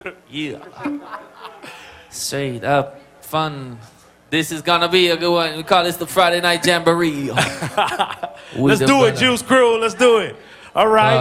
Yeah. Straight up fun. This is gonna be a good one. We call this the Friday Night Jamboree. Let's do it, Juice Crew. Let's do it. All right.